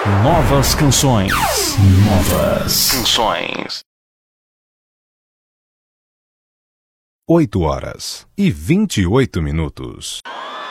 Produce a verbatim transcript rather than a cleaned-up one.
Novas canções. Novas canções. Oito horas e vinte e oito minutos.